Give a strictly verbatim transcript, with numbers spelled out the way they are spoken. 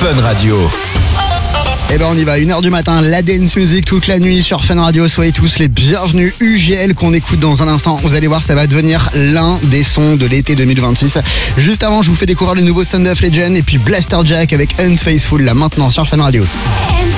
Fun Radio. Eh ben on y va, une heure du matin, la dance music toute la nuit sur Fun Radio. Soyez tous les bienvenus. U G L qu'on écoute dans un instant. Vous allez voir, ça va devenir l'un des sons de l'été deux mille vingt-six. Juste avant, je vous fais découvrir le nouveau Sound of Legend et puis Blaster Jack avec Unfaithful là maintenant sur Fun Radio.